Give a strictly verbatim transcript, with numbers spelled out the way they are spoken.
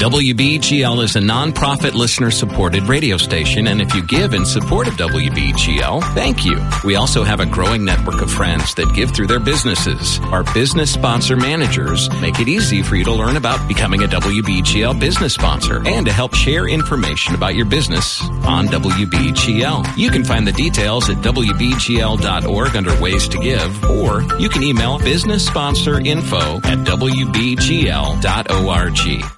W B G L is a non-profit listener-supported radio station, and if you give in support of W B G L, thank you. We also have a growing network of friends that give through their businesses. Our business sponsor managers make it easy for you to learn about becoming a W B G L business sponsor and to help share information about your business on W B G L. You can find the details at W B G L dot org under Ways to Give, or you can email business sponsor info at W B G L dot org.